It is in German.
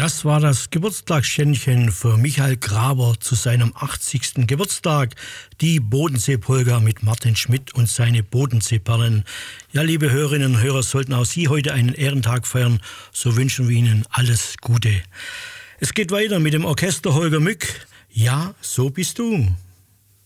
Das war das Geburtstagsständchen für Michael Graber zu seinem 80. Geburtstag. Die Bodensee-Polka mit Martin Schmidt und seine Bodenseeperlen. Ja, liebe Hörerinnen und Hörer, sollten auch Sie heute einen Ehrentag feiern, so wünschen wir Ihnen alles Gute. Es geht weiter mit dem Orchester Holger Mück. Ja, so bist du.